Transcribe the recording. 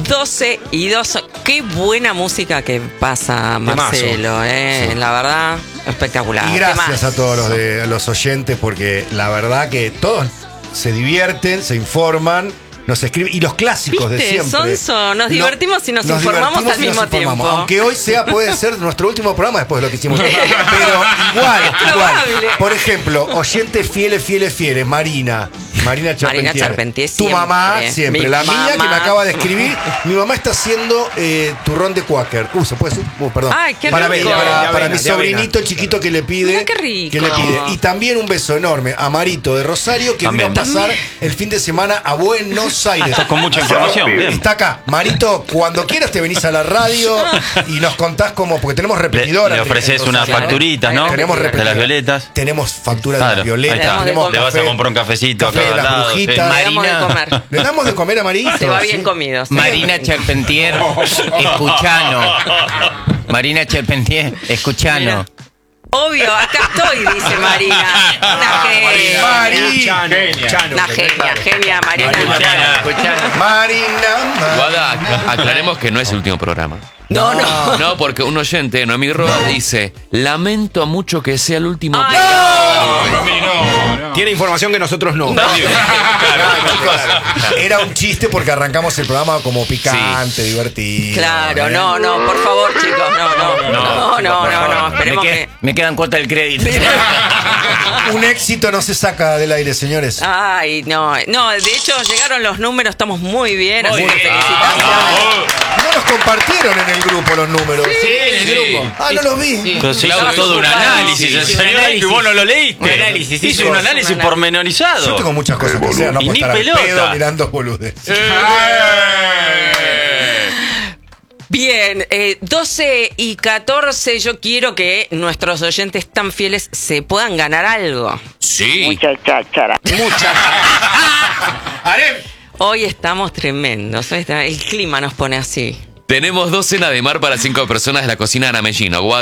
12:02. Qué buena música que pasa, Marcelo, Sí. La verdad, espectacular. Y gracias a todos los oyentes, porque la verdad que todos se divierten, se informan, nos escriben. Y los clásicos de ¿Viste, siempre. Sonso? Nos divertimos y nos informamos divertimos al y nos mismo informamos. tiempo. Aunque hoy puede ser nuestro último programa después de lo que hicimos. Pero igual. Probable. Por ejemplo, oyentes fieles, Marina Charpentier. Tu mamá, siempre. Mi La mía que me mamá. acaba de escribir. Mi mamá está haciendo turrón de Quaker. ¿Se puede decir? Perdón. Ay, qué para rico. para mi sobrinito chiquito que le pide. Mirá qué rico. Que le pide. Y también un beso enorme a Marito de Rosario, que vino a pasar el fin de semana a Buenos Aires. Está con mucha información. Bien. Está acá. Marito, cuando quieras te venís a la radio y nos contás cómo, porque tenemos repetidora. Le ofreces unas Claro. facturitas, ¿no? Tenemos De repetidora. las violetas. Tenemos factura de Claro, las violetas. ahí está. Tenemos Le vas a comprar un cafecito café acá de al las lado, brujitas. sí. Le damos de comer. Le damos de comer a Marito. Se va bien ¿sí? comido. sí. Marina Charpentier, escuchano. Marina Charpentier, escuchano. Obvio, acá estoy, dice Marina. Una genia. Una genia, Marina. Marina. Guada, aclaremos que no es el último programa. No. No, porque un oyente, Noemí Roa, dice: lamento mucho que sea el último Ay, Tiene información que nosotros no. Era un chiste porque arrancamos el programa como picante, divertido. Claro, no, por favor, chicos, no. Esperemos que. Me quedan cuotas del crédito. Un éxito no se saca del aire, señores. Ay, no, de hecho llegaron los números, estamos muy bien, así que bien. felicitaciones. No nos compartieron en el grupo los números. Sí, en el grupo. Ah, no los vi. Pero se hizo todo un análisis. El señor y vos no lo leíste. Un análisis, sí, Hizo sí. un análisis Yo pormenorizado. tengo muchas cosas que hacer, no Y puedo ni estar al pelota. pedo mirando boludes. Bien, 12:14, yo quiero que nuestros oyentes tan fieles se puedan ganar algo. Sí. Muchas. Hoy estamos tremendos, el clima nos pone así. Tenemos 2 cenas de mar para 5 personas de la cocina de Ana Mellino.